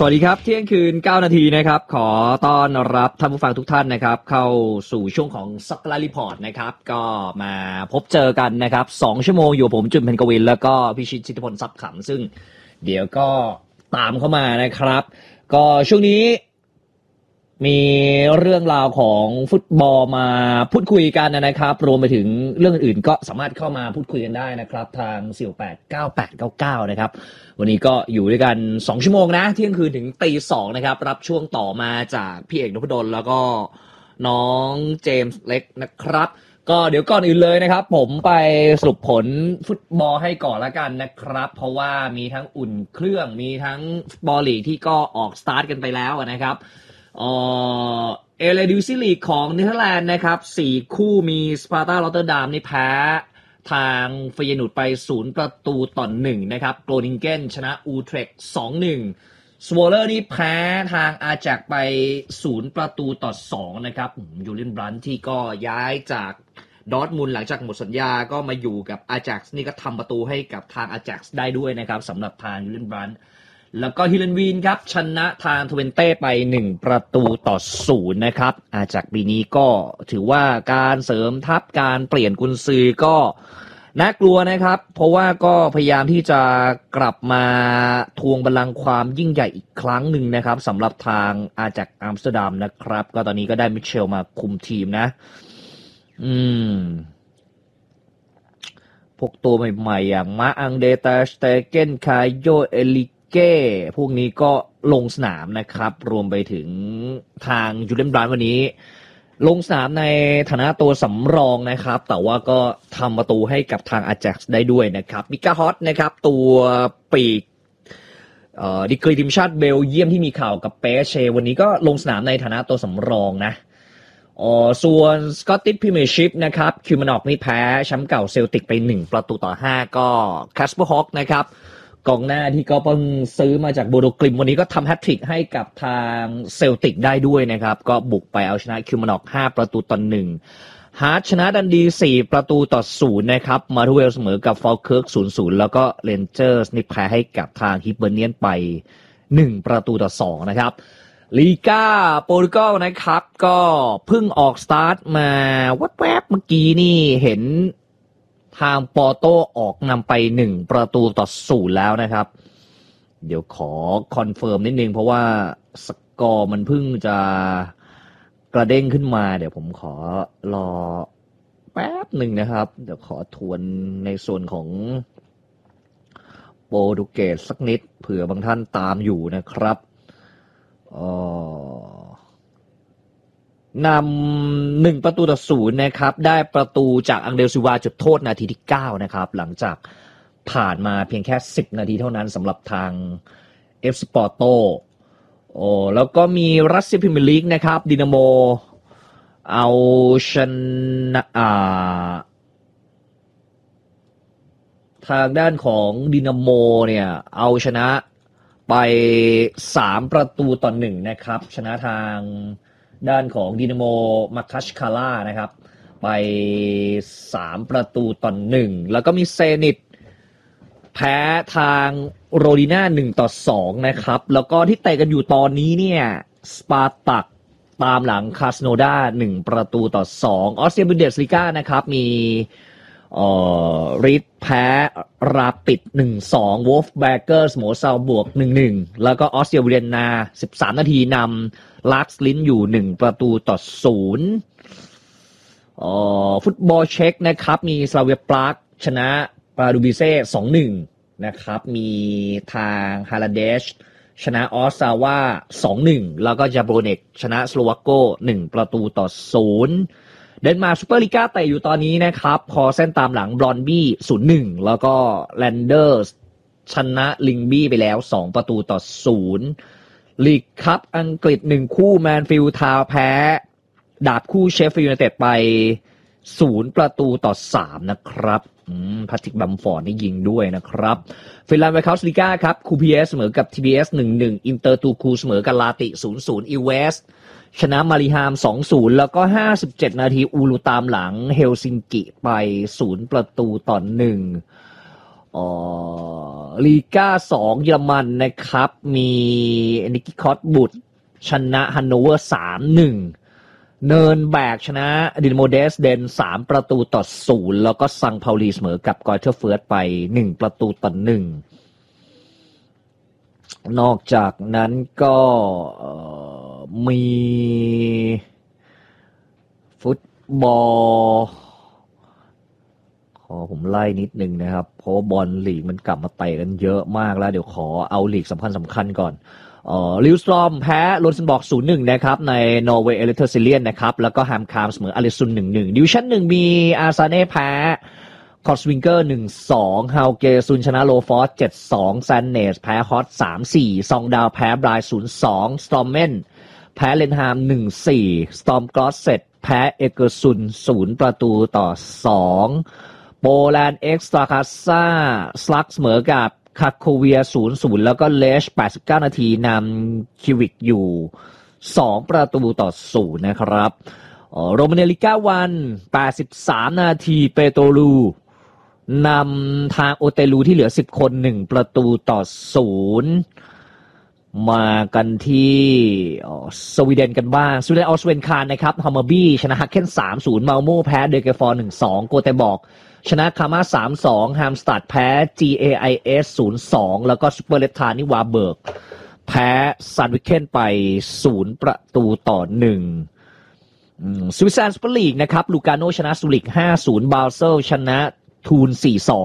วัสดีครับเที่ยงคืน9นาทีนะครับขอต้อนรับท่านผู้ฟังทุกท่านนะครับเข้าสู่ช่วงของซ็อกเกอร์รีพอร์ตนะครับก็มาพบเจอกันนะครับ2ชั่วโมงอยู่ผมจุนเพนกวินแล้วก็พิชิตชิตพลทรัพย์ขำซึ่งเดี๋ยวก็ตามเข้ามานะครับก็ช่วงนี้มีเรื่องราวของฟุตบอลมาพูดคุยกันนะครับรวมไปถึงเรื่องอื่นก็สามารถเข้ามาพูดคุยกันได้นะครับทาง489899นะครับวันนี้ก็อยู่ด้วยกัน2ชั่วโมงนะเที่ยงคืนถึงตี 2นะครับรับช่วงต่อมาจากพี่เอกนพดลแล้วก็น้องเจมส์เล็กนะครับก็เดี๋ยวก่อนอื่นเลยนะครับผมไปสรุปผลฟุตบอลให้ก่อนละกันนะครับเพราะว่ามีทั้งอุ่นเครื่องมีทั้งฟุตบอลลีกที่ก็ออกสตาร์ทกันไปแล้วนะครับเอเลดิวซิลีกของเนเธอร์แลนด์นะครับ4คู่มีสปาร์ตา รอตเตอร์ดัมนี่แพ้ทางเฟเยนูร์ดไป0-1นะครับโกรนิงเกนชนะอูเทรค 2-1 สโวเลอร์นี่แพ้ทางอาแจ็คไป0-2นะครับยูเลียนบรันท์ที่ก็ย้ายจากดอร์ทมุนด์หลังจากหมดสัญญาก็มาอยู่กับอาแจ็กซ์นี่ก็ทำประตูให้กับทางอาแจ็กซ์ได้ด้วยนะครับสำหรับทางยูเลียนบรันท์แล้วก็ฮิเลนวีนครับชนะทางทเวนเต้ไป1-0นะครับอาจากปีนี้ก็ถือว่าการเสริมทัพการเปลี่ยนกุนซือก็น่ากลัวนะครับเพราะว่าก็พยายามที่จะกลับมาทวงบัลลังก์ความยิ่งใหญ่อีกครั้งหนึ่งนะครับสำหรับทางอาจากอัมสเตอร์ดัมนะครับก็ตอนนี้ก็ได้มิเชลมาคุมทีมนะพวกตัวใหม่ๆอย่างมาอังเดตาสเตเกนคายโยเอลิพวกนี้ก็ลงสนามนะครับรวมไปถึงทางยูเลียนบรันท์วันนี้ลงสนามในฐานะตัวสำรองนะครับแต่ว่าก็ทำประตูให้กับทางอาแจ็กซ์ได้ด้วยนะครับมิกาฮอตนะครับตัวปีกดีกรีทีมชาติเบลเยียมที่มีข่าวกับเปเชวันนี้ก็ลงสนามในฐานะตัวสำรองนะส่วนสกอตติชพรีเมียร์ชิพนะครับคิวมานอกนี่แพ้แชมป์เก่าเซลติกไป1-5ก็แคสเปอร์ฮอกนะครับกองหน้าที่ก็เพิ่งซื้อมาจากโบโดกลิมวันนี้ก็ทำแฮตทริกให้กับทางเซลติกได้ด้วยนะครับก็บุกไปเอาชนะคิวมานอก5-1ฮาร์ทชนะดันดี4-0นะครับมาทูเวลเสมอกับฟอลเคิร์ก0-0แล้วก็เรนเจอร์สนี่แพ้ให้กับทางฮิปเบอร์เนียนไป1-2นะครับลีกาโปรตุเกสนะครับก็เพิ่งออกสตาร์ทมาแวบๆเมื่อกี้นี่เห็นทางปอร์โตออกนำไป1-0แล้วนะครับเดี๋ยวขอคอนเฟิร์มนิดนึงเพราะว่าสกอร์มันเพิ่งจะกระเด้งขึ้นมาเดี๋ยวผมขอรอแป๊บหนึ่งนะครับเดี๋ยวขอทวนในส่วนของโปรตุเกสสักนิดเผื่อบางท่านตามอยู่นะครับนำ1-0นะครับได้ประตูจากอังเดลซิวาจุดโทษนาทีที่9นะครับหลังจากผ่านมาเพียงแค่10นาทีเท่านั้นสำหรับทาง FC Porto แล้วก็มีรัสเซียพรีเมียร์ลีกนะครับดินาโมเอาชนะทางด้านของดินาโมเนี่ยเอาชนะไป3-1นะครับชนะทางด้านของดินาโมมาคัชคาร่านะครับไป3-1แล้วก็มีเซนิตแพ้ทางโรดิน่า1-2นะครับแล้วก็ที่เตะกันอยู่ตอนนี้เนี่ยสปาร์ตักตามหลังคาสโนดา1-2ออสเตรียบุนเดสลีกานะครับมีริดแพ้ราปิด 1-2 วอล์ฟแบเกอร์สโมซาวบวก 1-1 แล้วก็ออสเตรียเวียนนา13นาทีนำลาร์กสลินอยู่1-0ฟุตบอลเช็กนะครับมีสลาเวียปรากชนะปาดูบิเซ่ 2-1 นะครับมีทางฮาลาเดชชนะออสซาวา 2-1 แล้วก็จาโบรเนกชนะสโลวาโก1-0เดนมาร์กซูเปอร์ลีกาเตะอยู่ตอนนี้นะครับพอเส้นตามหลังบลอนบี้ 0-1 แล้วก็แลนเดอร์สชนะลิงบี้ไปแล้ว2-0ลีกคัพอังกฤษ1คู่แมนฟิลด์ทาวน์แพ้ดาบคู่เชฟฟิลด์ยูไนเต็ดไป0-3นะครับแพทริกบัมฟอร์ดนี่ยิงด้วยนะครับฟินแลนด์ไวท์เฮาส์ลีกาครับคูพีเอสเสมอกับ TBS 1-1 อินเตอร์ตูคูเสมอกับลาติ 0-0 อีเวสชนะมาริฮาม 2-0 แล้วก็57นาทีอูลูตามหลังเฮลซิงกิไป0-1 ลีก้า2เยอรมันนะครับมีนิกิคอสบุตชนะฮันโนเวอร์ 3-1 เนิร์นแบกชนะดินาโมเดสเดน3-0 แล้วก็ซังเปาลีเสมอกับกอยเทอร์เฟิร์สไป1-1 นอกจากนั้นก็มีฟุตบอลผมไล่นิดนึงนะครับเพราะบอลลีกมันกลับมาเตะกันเยอะมากแล้วเดี๋ยวขอเอาลีกสำคัญก่อนลิวสตรอมแพ้โรนเซนบอก 0-1 นะครับในนอร์เวย์เอลิเทอร์ซิเลียนนะครับแล้วก็แฮมคามเสมออาริซุน 1-1 ดิวิชั่น 1 มีอาร์ซาเน่แพ้คอร์สวิงเกอร์ 1-2 ฮาวเกซุนชนะโลฟอส 7-2 แซนเนสแพ้ฮอต 3-4 ซองดาวแพ้บราย 0-2 สตอมเมนแพ้เลนฮาม 1-4 สตอมกลอสเซตแพ้เอเกอร์ซุน 0-2 โปแลนด์เอ็กซ์ตราคาซ่าสลักเสมอกับคาโคเวีย 0-0 แล้วก็เลช89 นาทีนำคิวิกอยู่2-0นะครับโรมาเนลิก้าวัน83 นาทีเปโตรูนำทางโอเตลูที่เหลือ10 คน1-0มากันที่สวีเดนกันบ้างสวีเดนออสเวนคานนะครับฮัมเมอร์บี้ชนะฮักเคน 3-0 มาลโม่แพ้เดเกฟอร์ 1-2 โกเตบอกชนะคาม่า 3-2 แฮมสตัดแพ้ GAIS 0-2 แล้วก็ซูเปอร์เลตทานิวาเบิร์กแพ้ซันวิเคนไป0-1สวิตเซอร์แลนด์ซูเปอร์ลีกนะครับลูกาโนชนะซูริก 5-0 บาเซลชนะทูน 4-2